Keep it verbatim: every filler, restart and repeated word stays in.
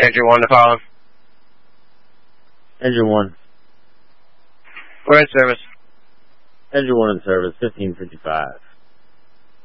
Engine one to follow. Engine one. We're in service. Engine one in service, fifteen fifty-five.